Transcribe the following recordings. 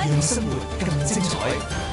讓生活更精彩。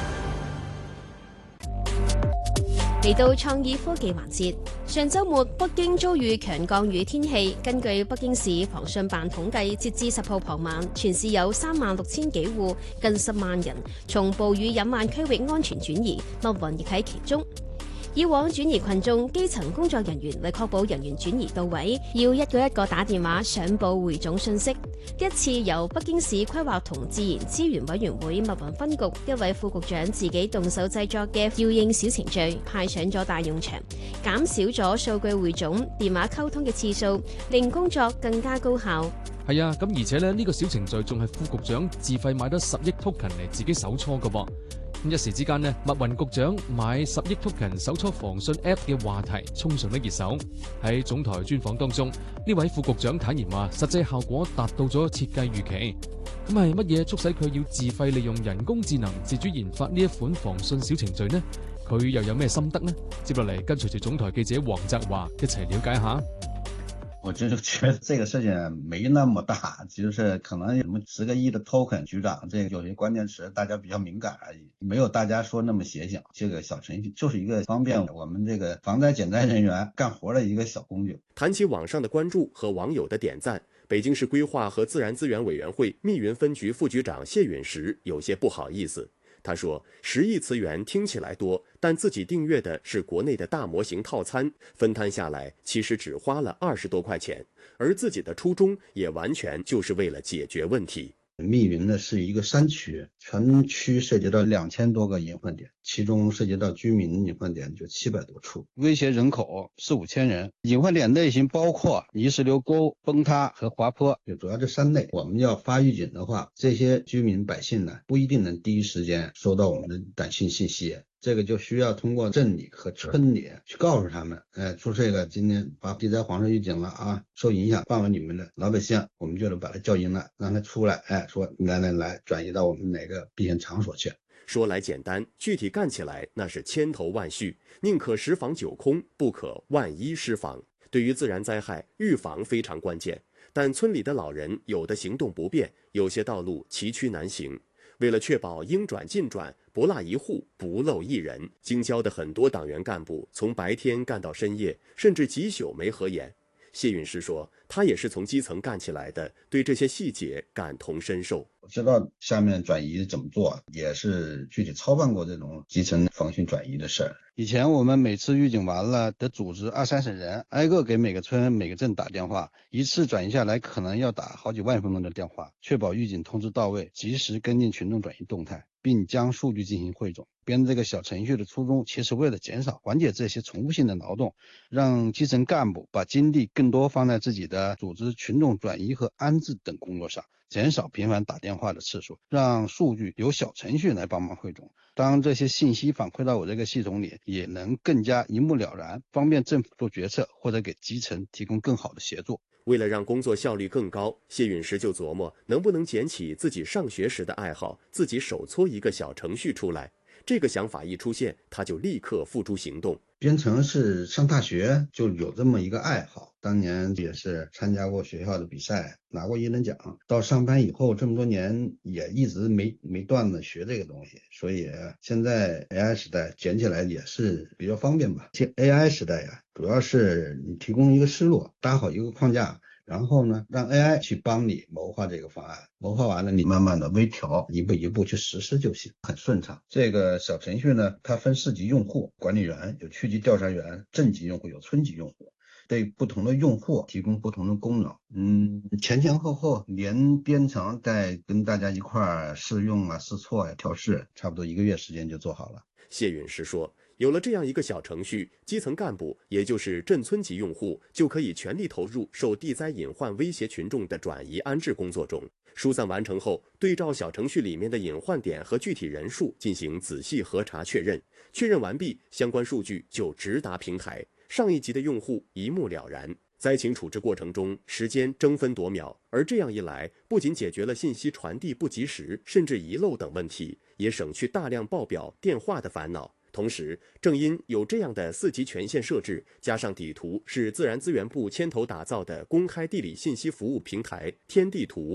嚟到創意科技環節，上週末北京遭遇強降雨天氣。根據北京市防汛辦統計，截至10號傍晚，全市有36000幾戶，近10萬人從暴雨隱患區域安全轉移，密雲亦喺其中。以往轉移群眾，基層工作人員為確保人員轉移到位，要一個一個打電話上報匯總信息。一次由北京市規劃同自然資源委員會密雲分局一位副局長自己動手製作嘅調應小程序派上咗大用場，減少咗數據匯總、電話溝通嘅次數，令工作更加高效。 係啊，咁而且呢個小程序仲係副局長自費買咗10億 token 嚟自己手搓嘅噃。一時之間呢，密雲局長買10億 token 手搓防汛 app 嘅話題衝上咗熱搜。喺總台專訪當中，呢位副局長坦言話，實際效果達到咗設計預期。咁係乜嘢促使佢要自費利用人工智能自主研發呢一款防汛小程序呢？佢又有咩心得呢？接落嚟跟隨住總台記者黃澤華一齊了解下。 我就覺得這個事情沒那麼大，就是可能什麼10個億的 token，局長這個有些關鍵詞大家比較敏感而已，沒有大家說那麼邪性。這個小程序就是一個方便我們這個防災減災人員幹活的一個小工具。 談起網上的關注和網友的點讚，北京市規劃和自然資源委員會密雲分局副局長謝允時有些不好意思。他說10億詞元聽起來多，但自己訂閱的是國內的大模型套餐，分攤下來其實只花了20多塊錢，而自己的初衷也完全就是為了解決問題。 密雲呢是一個山區，全區涉及到2000多個隱患點，其中涉及到居民隱患點就700多處，威脅人口4、5千人。隱患點類型包括泥石流溝、崩塌和滑坡，就主要這3類。我們要發預警的話，這些居民百姓呢不一定能第一時間收到我們的短信信息。這個就需要通過鎮裡和村裡去告訴他們，出這個今天發地災黃色預警了啊，受影響範圍裡面的老百姓，我們就得把他叫進來，讓他出來，說來轉移到我們哪個避險場所去。 說來簡單，具體幹起來那是千頭萬緒，寧可10防9空，不可萬一失防。對於自然災害，預防非常關鍵，但村裡的老人有的行動不便，有些道路崎嶇難行。為了確保應轉盡轉，不落一戶，不漏一人，京郊的很多黨員幹部從白天幹到深夜，甚至幾宿沒合眼。謝允時說，他也是從基層幹起來的，對這些細節感同身受。 我知道下面轉移怎麼做，也是具體操辦過這種基層防汛轉移的事兒。以前我們每次預警完了，得組織20-30人，挨個給每個村每個鎮打電話，一次轉移下來可能要打好幾萬分鐘的電話，確保預警通知到位，及時跟進群眾轉移動態，並將數據進行匯總。編這個小程序的初衷，其實為了減少緩解這些重複性的勞動，讓基層幹部把精力更多放在自己的組織群眾轉移和安置等工作上，減少頻繁打電話的次數，讓數據由小程序來幫忙匯總。當這些信息反饋到我這個系統裡，也能更加一目了然，方便政府做決策或者給基層提供更好的協作。 為了讓工作效率更高，謝允時就琢磨能不能撿起自己上學時的愛好，自己手搓一個小程序出來。這個想法一出現，他就立刻付諸行動。 編程是上大學就有這麼一個愛好，當年也是參加過學校的比賽，拿過1等獎。到上班以後這麼多年，也一直沒斷的學這個東西，所以現在 AI 時代撿起來也是比較方便吧。AI 時代呀，主要是你提供一個思路，搭好一個框架，然後呢，讓 AI 去幫你謀劃這個方案，謀劃完了，你慢慢的微調，一步一步去實施就行，很順暢。這個小程序呢，它分4級用戶，管理員有區級調查員，鎮級用戶有村級用戶，對不同的用戶提供不同的功能。前後連編程帶跟大家一塊試用啊、試錯呀、調試，差不多1個月時間就做好了。 謝允時說，有了這樣一個小程序，基層幹部也就是鎮村級用戶就可以全力投入受地災隱患威脅群眾的轉移安置工作中。疏散完成後，對照小程序裡面的隱患點和具體人數進行仔細核查確認，確認完畢，相關數據就直達平台，上一級的用戶一目了然。災情處置過程中，時間爭分奪秒，而這樣一來，不僅解決了信息傳遞不及時甚至遺漏等問題，也省去大量報表電話的煩惱。同時，正因有這樣的4級權限設置，加上底圖是自然資源部牽頭打造的公開地理信息服務平台天地圖，